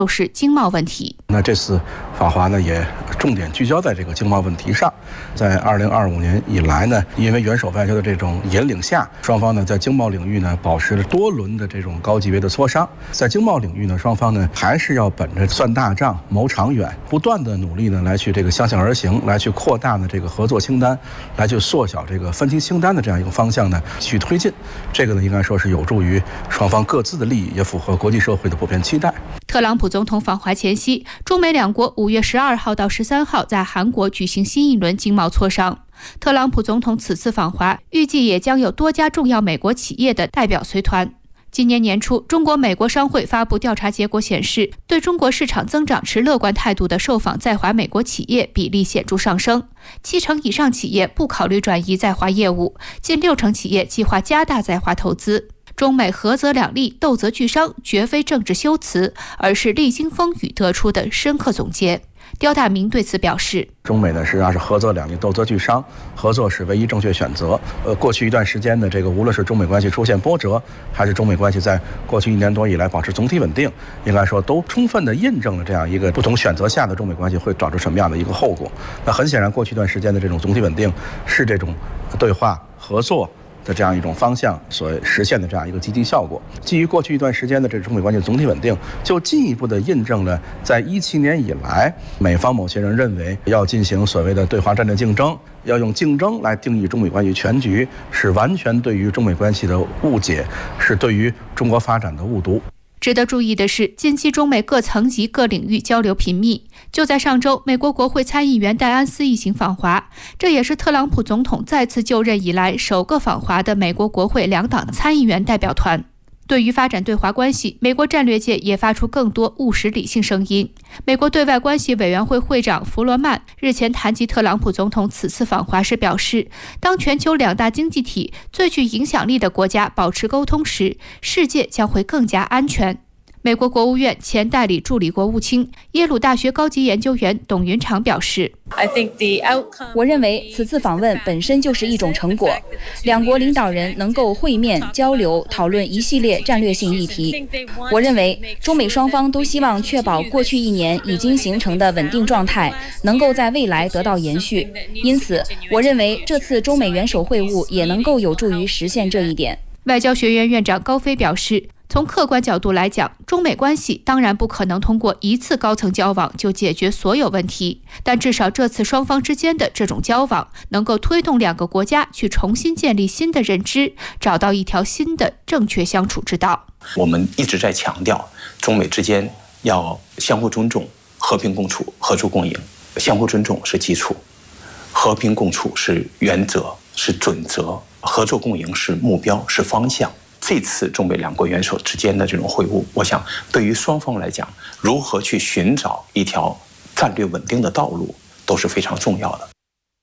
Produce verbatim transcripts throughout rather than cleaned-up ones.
都是经贸问题。 那这次访华呢，也重点聚焦在这个经贸问题上。在二零二五年以来呢，因为元首外交的这种引领下，双方呢在经贸领域呢保持了多轮的这种高级别的磋商。在经贸领域呢，双方呢还是要本着算大账、谋长远，不断的努力呢来去这个相向而行，来去扩大呢这个合作清单，来去缩小这个分歧清单的这样一个方向呢去推进。这个呢应该说是有助于双方各自的利益，也符合国际社会的普遍期待。 特朗普总统访华前夕，中美两国五月十二号到十三号在韩国举行新一轮经贸磋商。特朗普总统此次访华，预计也将有多家重要美国企业的代表随团。今年年初，中国美国商会发布调查结果显示，对中国市场增长持乐观态度的受访在华美国企业比例显著上升，七成以上企业不考虑转移在华业务，近六成企业计划加大在华投资。中美合则两利，斗则俱伤，绝非政治修辞，而是历经风雨得出的深刻总结。刁大明对此表示， 中美呢实际上是合则两利，斗则俱伤，合作是唯一正确选择。呃，过去一段时间的这个，无论是中美关系出现波折，还是中美关系在过去一年多以来保持总体稳定，应该说都充分的印证了这样一个不同选择下的中美关系会导致什么样的一个后果。那很显然，过去一段时间的这种总体稳定是这种对话合作的这样一种方向所实现的这样一个积极效果。基于过去一段时间的这中美关系总体稳定，就进一步的印证了在一七年以来，美方某些人认为要进行所谓的对华战略竞争，要用竞争来定义中美关系全局，是完全对于中美关系的误解，是对于中国发展的误读。 值得注意的是，近期中美各层级各领域交流频密。就在上周，美国国会参议员戴安斯一行访华，这也是特朗普总统再次就任以来首个访华的美国国会两党参议员代表团。对于发展对华关系，美国战略界也发出更多务实理性声音。美国对外关系委员会会长弗罗曼日前谈及特朗普总统此次访华时表示，当全球两大经济体最具影响力的国家保持沟通时，世界将会更加安全。美国国务院前代理助理国务卿、耶鲁大学高级研究员董云长表示， 我认为此次访问本身就是一种成果，两国领导人能够会面交流讨论一系列战略性议题。我认为中美双方都希望确保过去一年已经形成的稳定状态能够在未来得到延续，因此我认为这次中美元首会晤也能够有助于实现这一点。 外交学院院长高飞表示，从客观角度来讲，中美关系当然不可能通过一次高层交往就解决所有问题，但至少这次双方之间的这种交往能够推动两个国家去重新建立新的认知，找到一条新的正确相处之道。 我们一直在强调，中美之间要相互尊重、和平共处、合作共赢。相互尊重是基础，和平共处是原则、是准则，合作共赢是目标、是方向。这次中美两国元首之间的这种会晤，我想对于双方来讲，如何去寻找一条战略稳定的道路都是非常重要的。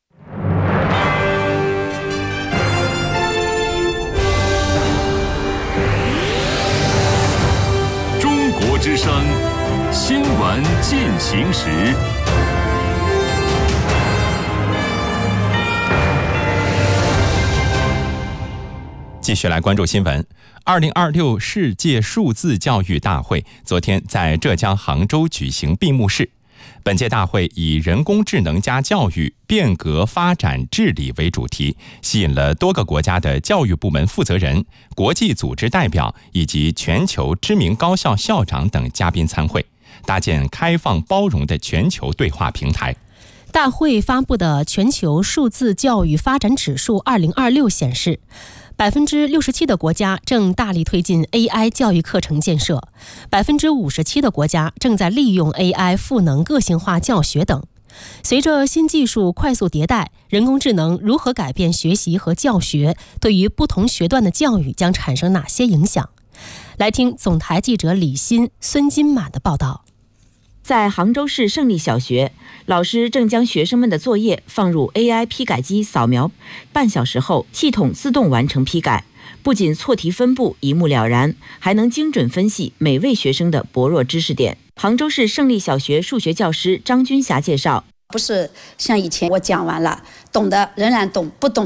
中国之声新闻进行时。继续来关注新闻。二零二六世界数字教育大会昨天在浙江杭州举行闭幕式。本届大会以人工智能加教育，变革发展治理为主题，吸引了多个国家的教育部门负责人、国际组织代表以及全球知名高校校长等嘉宾参会，搭建开放包容的全球对话平台。 大会发布的全球数字教育发展指数二零二六显示，百分之六十七的国家正大力推进 A I 教育课程建设，百分之五十七的国家正在利用 A I 赋能个性化教学等。随着新技术快速迭代，人工智能如何改变学习和教学，对于不同学段的教育将产生哪些影响？来听总台记者李欣、孙金马的报道。 在杭州市胜利小学，老师正将学生们的作业放入 A I 批改机扫描，半小时后系统自动完成批改，不仅错题分布一目了然，还能精准分析每位学生的薄弱知识点。杭州市胜利小学数学教师张军霞介绍， 不是像以前我讲完了，懂的仍然懂，不懂的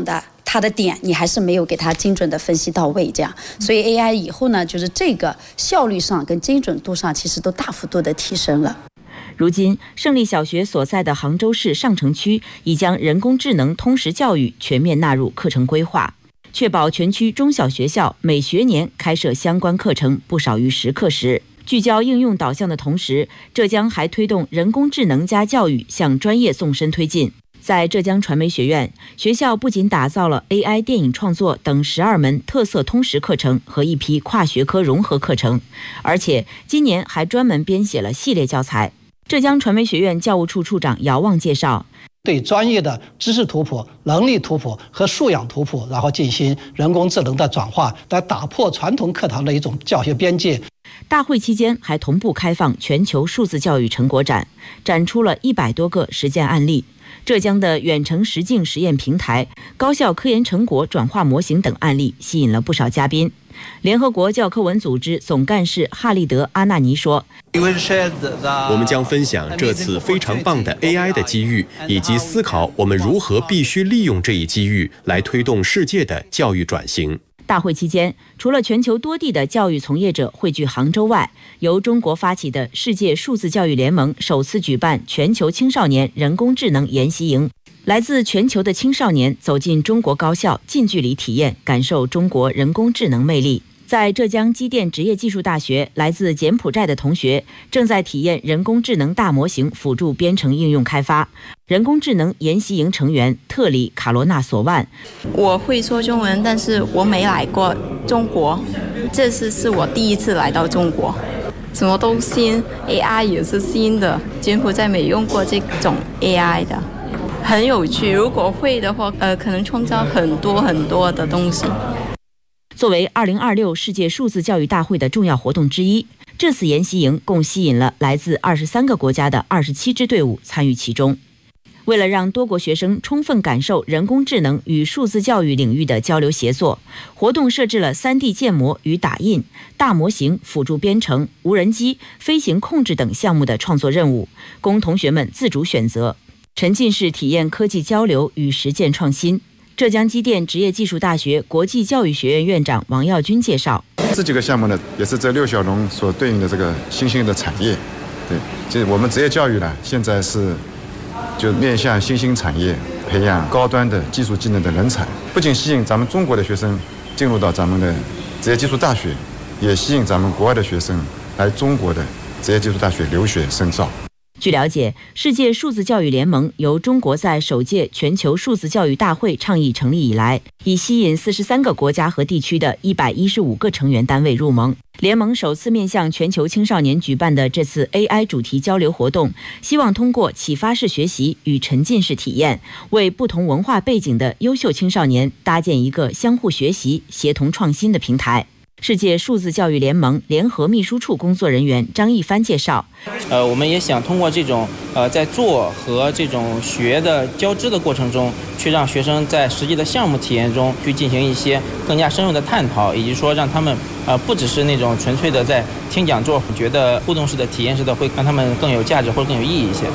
它的点你还是没有给它精准的分析到位，这样，所以 A I 以后呢，就是这个效率上跟精准度上其实都大幅度的提升了。 如今，胜利小学所在的杭州市上城区已将人工智能通识教育全面纳入课程规划，确保全区中小学校每学年开设相关课程不少于十课时。聚焦应用导向的同时，浙江还推动人工智能加教育向专业纵深推进。在浙江传媒学院，学校不仅打造了 A I 电影创作等十二门特色通识课程和一批跨学科融合课程，而且今年还专门编写了系列教材。浙江传媒学院教务处处长姚旺介绍， 对专业的知识图谱、能力图谱和素养图谱，然后进行人工智能的转化，来打破传统课堂的一种教学边界。 大会期间还同步开放全球数字教育成果展，展出了一百多个实践案例。浙江的远程实境实验平台、高校科研成果转化模型等案例吸引了不少嘉宾。联合国教科文组织总干事哈利德·阿纳尼说， 我们将分享这次非常棒的 A I 的机遇，以及思考我们如何必须利用这一机遇来推动世界的教育转型。 大会期间，除了全球多地的教育从业者汇聚杭州外，由中国发起的世界数字教育联盟首次举办全球青少年人工智能研习营。来自全球的青少年走进中国高校，近距离体验感受中国人工智能魅力。在浙江机电职业技术大学，来自柬埔寨的同学正在体验人工智能大模型辅助编程应用开发。人工智能研习营成员特里卡罗纳索万， 我会说中文，但是我没来过中国，这次是我第一次来到中国，什么都新 ，A I 也是新的，柬埔寨没用过这种 A I 的，很有趣。如果会的话，呃，可能创造很多很多的东西。 作为二零二六世界数字教育大会的重要活动之一，这次研习营共吸引了来自二十三个国家的二十七支队伍参与其中。为了让多国学生充分感受人工智能与数字教育领域的交流协作，活动设置了 三 D 建模与打印、大模型辅助编程、无人机、飞行控制等项目的创作任务，供同学们自主选择，沉浸式体验科技交流与实践创新。浙江机电职业技术大学国际教育学院院长王耀军介绍， 这几个项目呢，也是这六小龙所对应的这个新兴的产业。对，就是我们职业教育呢，现在是就面向新兴产业，培养高端的技术技能的人才，不仅吸引咱们中国的学生进入到咱们的职业技术大学，也吸引咱们国外的学生来中国的职业技术大学留学深造。 据了解，世界数字教育联盟由中国在首届全球数字教育大会倡议成立以来，已吸引四十三个国家和地区的一百一十五个成员单位入盟。联盟首次面向全球青少年举办的这次 A I 主题交流活动，希望通过启发式学习与沉浸式体验，为不同文化背景的优秀青少年搭建一个相互学习、协同创新的平台。世界数字教育联盟联合秘书处工作人员张一帆介绍， 呃，我们也想通过这种呃在做和这种学的交织的过程中，去让学生在实际的项目体验中去进行一些更加深入的探讨，以及说让他们呃不只是那种纯粹的在听讲座，觉得互动式的体验式的会让他们更有价值或者更有意义一些。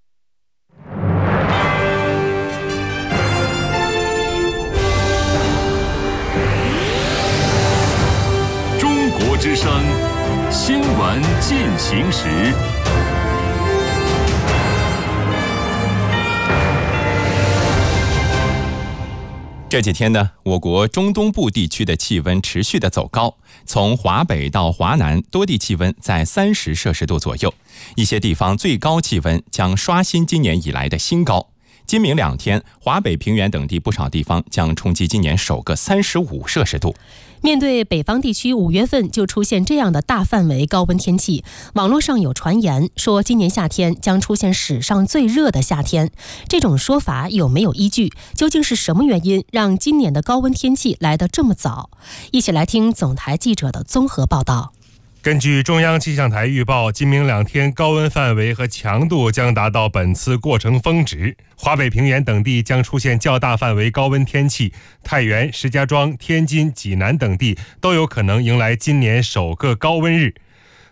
之声新闻进行时， 这几天呢，我国中东部地区的气温持续的走高，从华北到华南，多地气温在三十摄氏度左右，一些地方最高气温将刷新今年以来的新高。今明两天，华北平原等地不少地方将冲击今年首个三十五摄氏度。 面对北方地区五月份就出现这样的大范围高温天气，网络上有传言说今年夏天将出现史上最热的夏天，这种说法有没有依据？究竟是什么原因让今年的高温天气来得这么早？一起来听总台记者的综合报道。 根据中央气象台预报，今明两天高温范围和强度将达到本次过程峰值，华北平原等地将出现较大范围高温天气，太原、石家庄、天津、济南等地都有可能迎来今年首个高温日。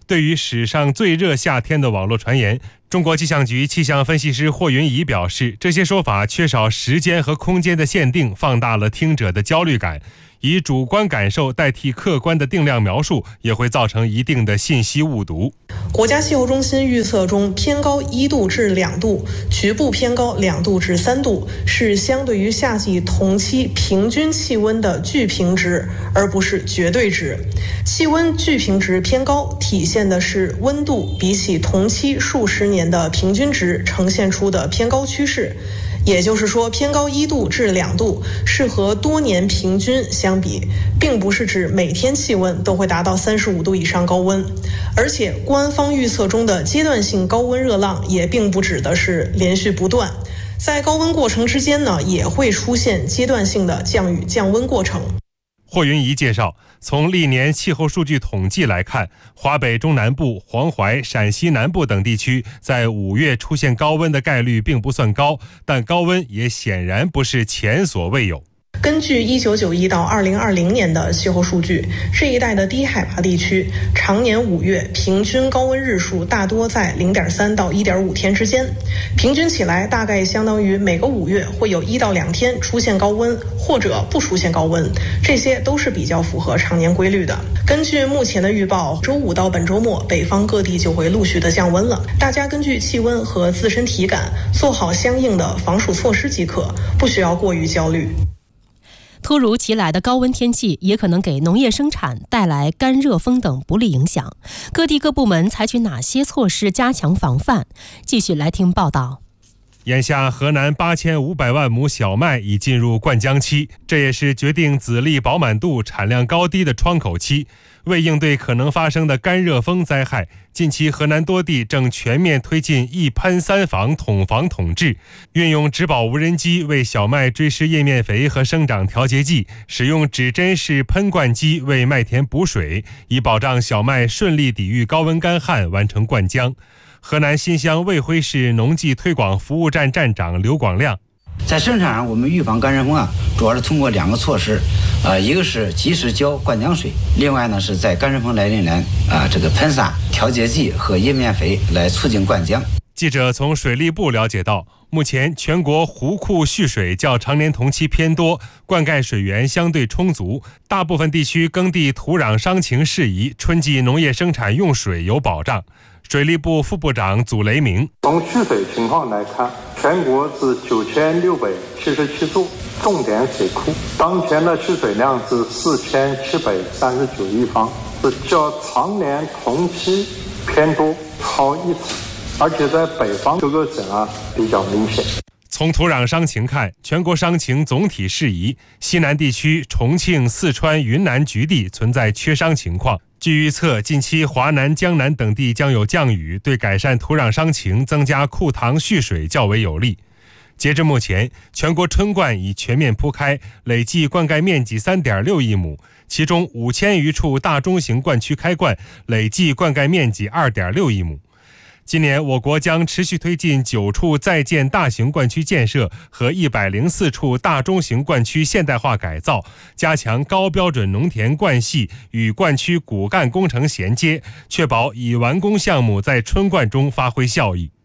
对于史上最热夏天的网络传言，中国气象局气象分析师霍云怡表示，这些说法缺少时间和空间的限定，放大了听者的焦虑感。以主观感受代替客观的定量描述，也会造成一定的信息误读。 国家气候中心预测中，偏高一度至两度，局部偏高两度至三度，是相对于夏季同期平均气温的巨平值，而不是绝对值。气温巨平值偏高，体现的是温度比起同期数十年的平均值呈现出的偏高趋势。也就是说，偏高一度至两度是和多年平均相比，并不是指每天气温都会达到三十五度以上高温。而且官方预测中的阶段性高温热浪也并不指的是连续不断，在高温过程之间呢，也会出现阶段性的降雨降温过程。 霍云怡介绍，从历年气候数据统计来看，华北中南部、黄淮、陕西南部等地区在五月出现高温的概率并不算高，但高温也显然不是前所未有。 根据一九九一到二零二零年的气候数据，这一带的低海拔地区常年五月平均高温日数大多在 零点三到一点五天之间，平均起来大概相当于每个五月会有一到两天出现高温或者不出现高温，这些都是比较符合常年规律的。根据目前的预报，周五到本周末北方各地就会陆续的降温了，大家根据气温和自身体感做好相应的防暑措施即可，不需要过于焦虑。 突如其来的高温天气也可能给农业生产带来干热风等不利影响，各地各部门采取哪些措施加强防范？继续来听报道。 眼下河南八千五百万亩小麦已进入灌浆期，这也是决定籽粒饱满度、产量高低的窗口期。为应对可能发生的干热风灾害，近期河南多地正全面推进一喷三防统防统治，运用植保无人机为小麦追施叶面肥和生长调节剂，使用指针式喷灌机为麦田补水，以保障小麦顺利抵御高温干旱，完成灌浆。河南新乡卫辉市农技推广服务站站长刘广亮， 在生产上，我们预防干热风啊，主要是通过两个措施，呃，一个是及时浇灌浆水，另外呢是在干热风来临前啊，这个喷洒调节剂和叶面肥来促进灌浆。 记者从水利部了解到，目前全国湖库蓄水较常年同期偏多，灌溉水源相对充足，大部分地区耕地土壤伤情适宜，春季农业生产用水有保障。水利部副部长祖雷明， 从蓄水情况来看，全国是九千六百七十七座重点水库，当前的蓄水量是四千七百三十九亿方，是较常年同期偏多，超一成，而且在北方各个省啊比较明显。 从土壤伤情看，全国伤情总体适宜，西南地区重庆、四川、云南局地存在缺伤情况。据预测，近期华南、江南等地将有降雨，对改善土壤伤情、增加库塘蓄水较为有利。截至目前，全国春灌已全面铺开，累计灌溉面积 三点六亿亩，其中五千余处大中型灌区开灌，累计灌溉面积 二点六亿亩。今年我国将持续推进九处在建大型灌区建设和一百零四处大中型灌区现代化改造，加强高标准农田灌系与灌区骨干工程衔接，确保已完工项目在春灌中发挥效益。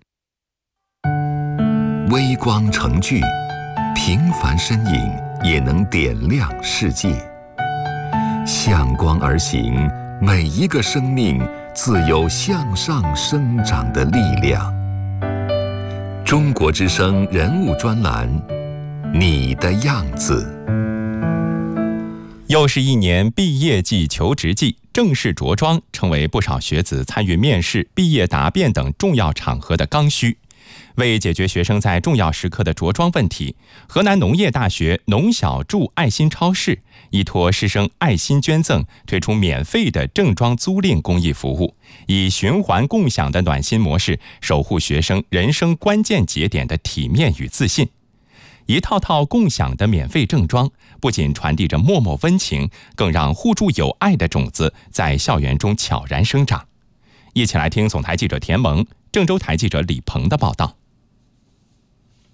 微光成炬，平凡身影也能点亮世界。向光而行，每一个生命自有向上生长的力量。中国之声人物专栏，你的样子。 又是一年毕业季、求职季，正式着装成为不少学子参与面试、毕业答辩等重要场合的刚需。为解决学生在重要时刻的着装问题，河南农业大学农小筑爱心超市依托师生爱心捐赠，推出免费的正装租赁公益服务，以循环共享的暖心模式，守护学生人生关键节点的体面与自信。一套套共享的免费正装，不仅传递着默默温情，更让互助友爱的种子在校园中悄然生长。一起来听总台记者田萌、郑州台记者李鹏的报道。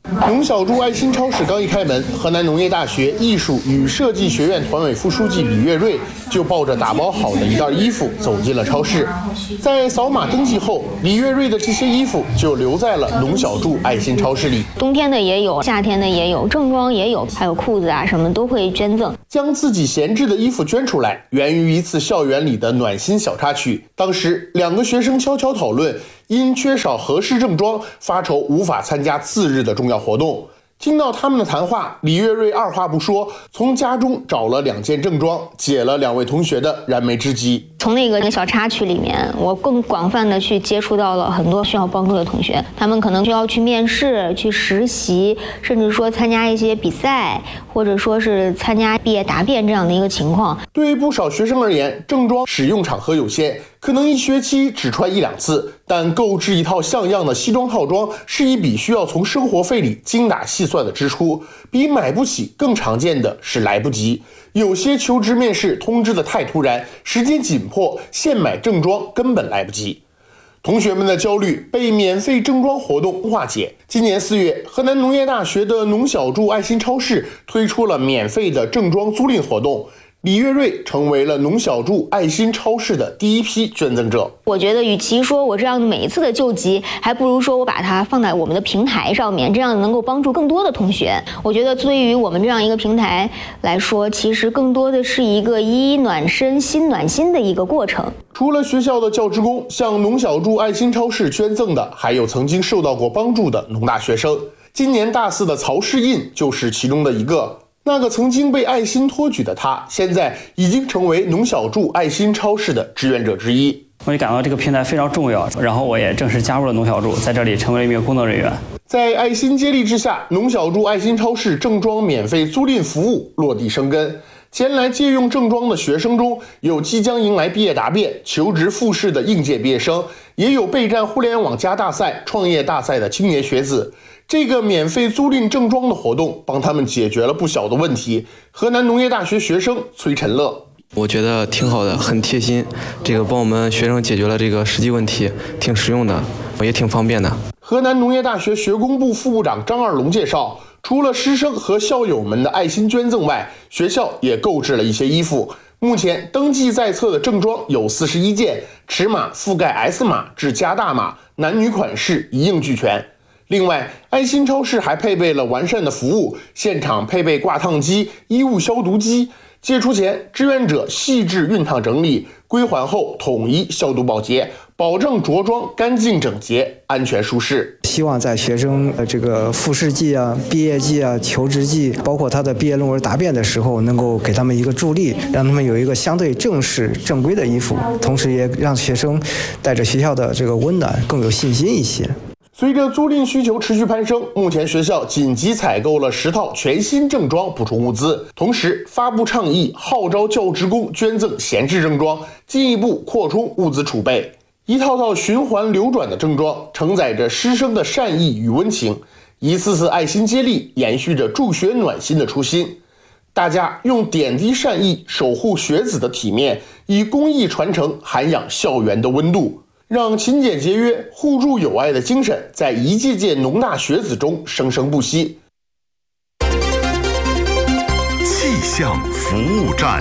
农小筑爱心超市刚一开门，河南农业大学艺术与设计学院团委副书记李月瑞就抱着打包好的一袋衣服走进了超市。在扫码登记后，李月瑞的这些衣服就留在了农小筑爱心超市里。 冬天的也有，夏天的也有，正装也有，还有裤子啊什么都会捐赠。 将自己闲置的衣服捐出来，源于一次校园里的暖心小插曲。当时两个学生悄悄讨论，因缺少合适正装，发愁无法参加次日的重要活动。听到他们的谈话，李月瑞二话不说，从家中找了两件正装，解了两位同学的燃眉之急。 从那个小插曲里面，我更广泛的去接触到了很多需要帮助的同学，他们可能需要去面试、去实习，甚至说参加一些比赛，或者说是参加毕业答辩这样的一个情况。 对于不少学生而言，正装使用场合有限，可能一学期只穿一两次，但购置一套像样的西装套装是一笔需要从生活费里精打细算的支出，比买不起更常见的是来不及。有些求职面试通知的太突然，时间紧迫，现买正装根本来不及。同学们的焦虑被免费正装活动化解。今年四月，河南农业大学的农小筑爱心超市推出了免费的正装租赁活动。李月瑞成为了农小筑爱心超市的第一批捐赠者。 我觉得与其说我这样每一次的救急，还不如说我把它放在我们的平台上面，这样能够帮助更多的同学。我觉得对于我们这样一个平台来说，其实更多的是一个衣暖身心暖心的一个过程。 除了学校的教职工，向农小筑爱心超市捐赠的还有曾经受到过帮助的农大学生。今年大四的曹世印就是其中的一个。那个曾经被爱心托举的他，现在已经成为农小筑爱心超市的志愿者之一。 我也感到这个平台非常重要，然后我也正式加入了农小筑，在这里成为了一名工作人员。 在爱心接力之下，农小筑爱心超市正装免费租赁服务落地生根。前来借用正装的学生中，有即将迎来毕业答辩、求职复试的应届毕业生，也有备战互联网加大赛、创业大赛的青年学子。这个免费租赁正装的活动帮他们解决了不小的问题。河南农业大学学生崔晨乐， 我觉得挺好的，很贴心，这个帮我们学生解决了这个实际问题，挺实用的，也挺方便的。 河南农业大学学工部副部长张二龙介绍，除了师生和校友们的爱心捐赠外，学校也购置了一些衣服。目前登记在册的正装有四十一件，尺码覆盖 S 码至加大码，男女款式一应俱全。另外，爱心超市还配备了完善的服务，现场配备挂烫机、衣物消毒机。借出前，志愿者细致熨烫整理，归还后统一消毒保洁，保证着装干净整洁、安全舒适。 希望在学生呃这个复试季啊、毕业季啊、求职季，包括他的毕业论文答辩的时候，能够给他们一个助力，让他们有一个相对正式、正规的衣服，同时也让学生带着学校的这个温暖更有信心一些。 随着租赁需求持续攀升，目前学校紧急采购了十套全新正装补充物资，同时发布倡议，号召教职工捐赠闲置正装，进一步扩充物资储备。一套套循环流转的正装，承载着师生的善意与温情，一次次爱心接力，延续着助学暖心的初心。大家用点滴善意守护学子的体面，以公益传承涵养校园的温度。让勤俭节约、互助友爱的精神在一届届农大学子中生生不息。 气象服务站，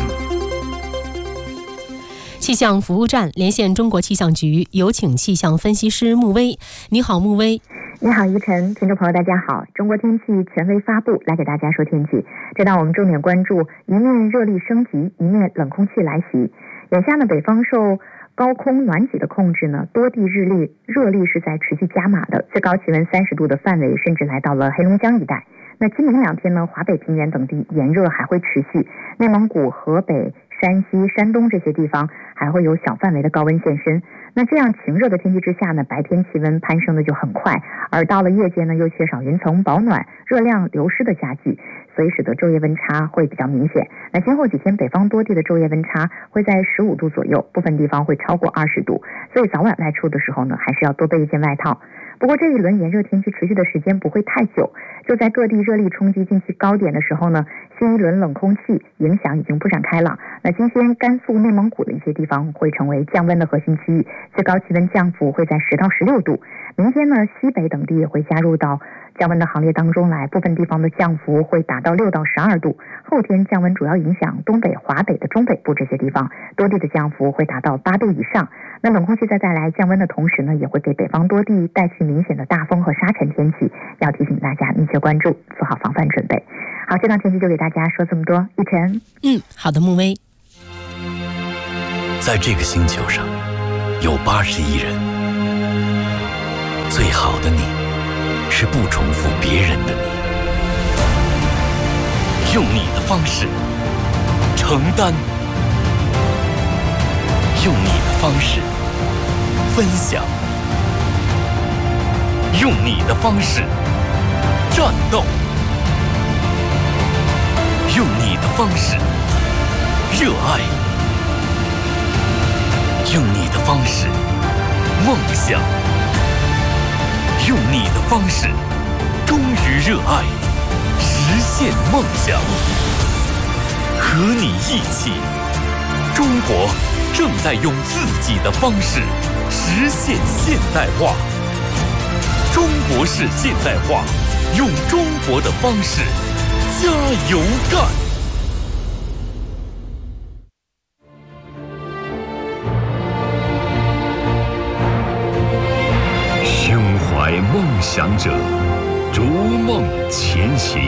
气象服务站连线中国气象局，有请气象分析师穆威。你好，穆威。 你好，依晨，听众朋友大家好。中国天气权威发布，来给大家说天气。这档我们重点关注一面热力升级，一面冷空气来袭。眼下呢，北方受高空暖挤的控制呢，多地日历热力是在持续加码的，最高气温三十度的范围甚至来到了黑龙江一带。那今明两天呢，华北平原等地炎热还会持续，内蒙古、河北、山西、山东这些地方还会有小范围的高温现身。那这样晴热的天气之下呢，白天气温攀升的就很快，而到了夜间呢，又缺少云层保暖，热量流失的加剧，所以使得昼夜温差会比较明显。那今后几天北方多地的昼夜温差会在十五度左右，部分地方会超过二十度，所以早晚外出的时候呢，还是要多备一件外套。不过这一轮炎热天气持续的时间不会太久，就在各地热力冲击近期高点的时候呢，新一轮冷空气影响已经不展开了。那今天甘肃、内蒙古的一些地方会成为降温的核心区域，最高气温降幅会在十到十六度。明天呢，西北等地也会加入到降温的行列当中来，部分地方的降幅会达到六到十二度。后天降温主要影响东北、华北的中北部这些地方，多地的降幅会达到八度以上。那冷空气在带来降温的同时呢，也会给北方多地带去明显的大风和沙尘天气，要提醒大家密切关注，做好防范准备。好，这档天气就给大家说这么多。一晨， 嗯，好的，穆威。 在这个星球上，有八十亿人，最好的你，是不重复别人的你，用你的方式承担，用你的方式分享，用你的方式战斗，用你的方式热爱，用你的方式梦想，用你的方式忠于热爱，实现梦想。和你一起，中国正在用自己的方式实现现代化。中国式现代化，用中国的方式加油干。 胸怀梦想者，逐梦前行；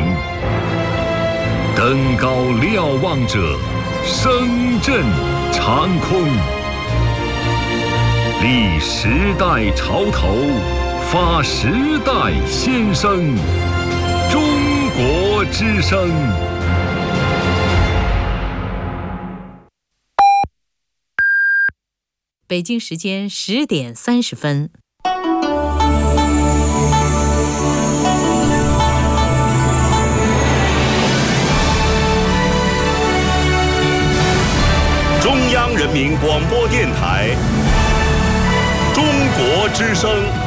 登高瞭望者，声震长空。立时代潮头，发时代先声。中国之声。 北京时间十点三十分。 中央人民广播电台《中国之声》。